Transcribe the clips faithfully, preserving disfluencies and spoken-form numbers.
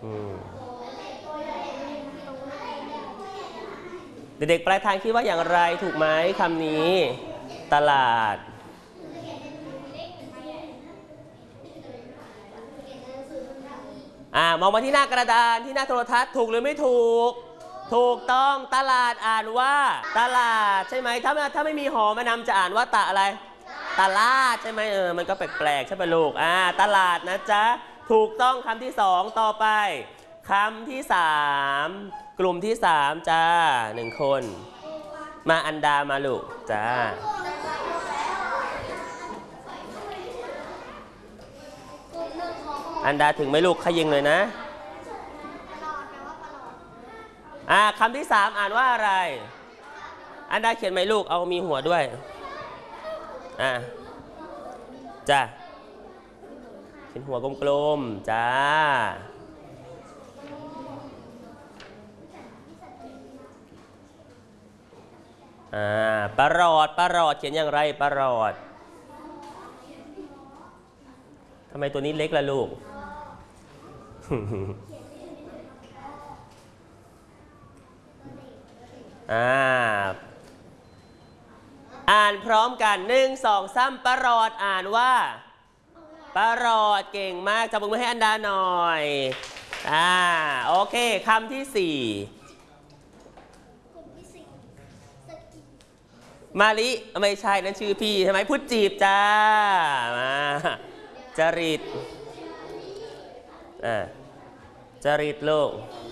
เด็กๆปลายทางคิดว่าอย่างไรถูกไหมคำนี้ตลาดอ่ามองมาที่หน้ากระดานที่หน้าโทรทัศน์ถูกหรือไม่ถูกถูกต้องตลาดอ่านว่าตลาดใช่ไหมถ้าถ้าไม่มีหอมานำจะอ่านว่าตะอะไรตลาดใช่ไหมเออมันก็แปลกๆใช่ไหมลูกอ่าตลาดนะจ๊ะถูกต้องคำที่สองต่อไปคำที่สามกลุ่มที่สามจ้าหนึ่งคนมาอันดามาลูกจ้าอันดาถึงไหมลูกขยิงเลยนะอ่าคำที่สามอ่านว่าอะไรอันดาเขียนไหมลูกเอามีหัวด้วยอ่าจ้าเขียนหัวกลมๆจ้าอ่าปลาหลอดปลาหลอดเขียนอย่างไรปลาหลอดทำไมตัวนี้เล็กล่ะลูก อ่าอ่านพร้อมกันหนึ่งสองสามปลาหลอดอ่านว่าปลาหลอดเก่งมากจับมือให้อันดาหน่อยอ่าโอเคคำที่สี่มาลิไม่ใช่นั่นชื่อพี่ใช่ไหมพูดจีบจ้ามาจริตอ่าจริตลูก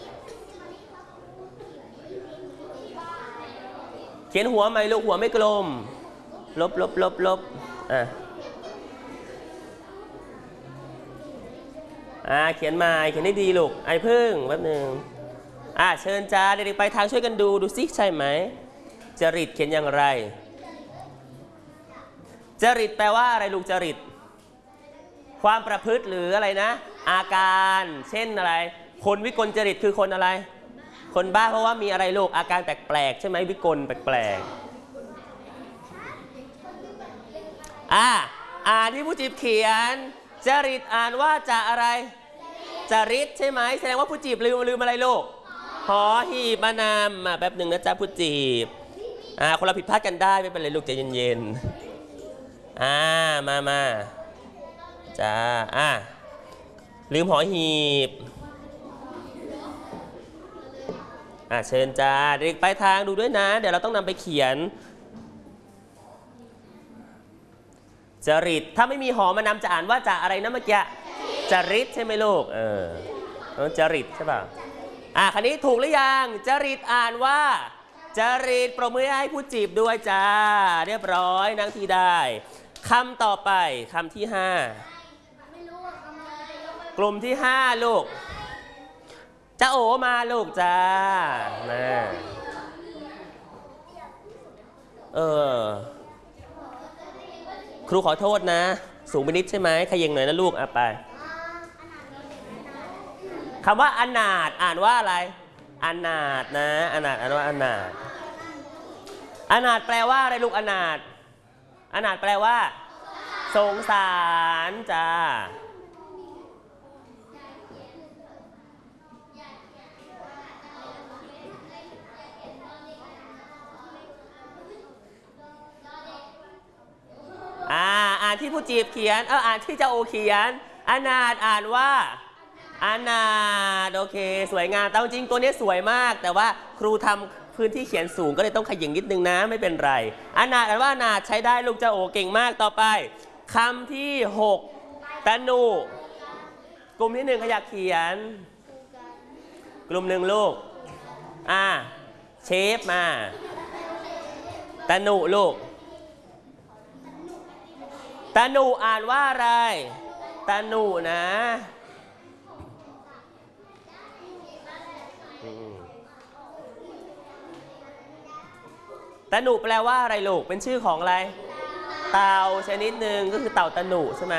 เขียนหัวไหมลูกหัวไม่กลมลบลบลบลบอ่าอ่าเขียนมาเขียนได้ดีลูกไอ้พึ่งแป๊บหนึ่งอ่าเชิญจ้าเด็กๆไปทางช่วยกันดูดูซิใช่ไหมจริตเขียนอย่างไรจริตแปลว่าอะไรลูกจริตความประพฤติหรืออะไรนะอาการเช่นอะไรคนวิกลจริตคือคนอะไรคนบ้าเพราะว่ามีอะไรลูกอาการแปลกๆใช่ไหมวิกลแปลกๆอ่าอ่านที่ผู้จีบเขียนจริตอ่านว่าจะอะไรจริตใช่ไหมแสดงว่าผู้จีบลืมลืมอะไรลูกหอหีบมานำมาแป๊บหนึ่งนะจ๊ะผู้จีบอ่าคนเราผิดพลาดกันได้ไม่เป็นไรลูกใจเย็นๆอ่ามามาจ้าอ่าลืมหอหีบอ่าเชิญจ้าเด็กไปทางดูด้วยนะเดี๋ยวเราต้องนำไปเขียนจริตถ้าไม่มีหอมานำจะอ่านว่าจะอะไรนะเมื่อกี้จริตใช่ไหมลูกเออจริตใช่ป่ะอ่าคันนี้ถูกหรือยังจริตอ่านว่าจริตปรบมือให้ผู้จีบด้วยจ้าเรียบร้อยนั่งที่ได้คำต่อไปคำที่ห้ากลุ่มที่ห้าลูกจ้าโอมาลูกจ้ามาเออครูขอโทษนะสูงไปนิดใช่ไหมขยิงหน่อยนะลูกอ่ะไปคำว่าอนาถอ่านว่าอะไรอนาถนะอนาถอ่านว่าอนาถอนาถแปลว่าอะไรลูกอนาถอนาถแปลว่าสงสารจ้าอ่าอ่านที่ผู้จีบเขียนเอออ่านที่เจ้าโอเขียนอนาถอ่านว่าอนาถโอเคสวยงามแต่จริงตัวนี้สวยมากแต่ว่าครูทำพื้นที่เขียนสูงก็เลยต้องขยิงนิดนึงนะไม่เป็นไรอนาถอ่านว่าอนาถใช้ได้ลูกเจ้าโอเก่งมากต่อไปคำที่หกตะนุกลุ่มที่หนึ่งขยักเขียนกลุ่มหนึ่งลูกอ่าเชฟมาตะนุลูกตะนุอ่านว่าอะไรตะนุนะตะนุแปลว่าอะไรลูกเป็นชื่อของอะไรเต่าชนิดหนึ่งก็คือเต่าตะนุใช่ไหม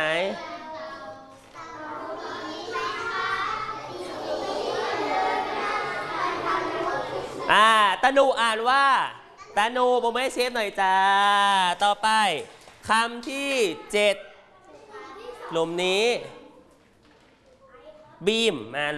อ่าตะนุอ่านว่าตะนุผมไม่เชฟหน่อยจ้าต่อไปคำที่เจ็ดกลุ่มนี้บีมมา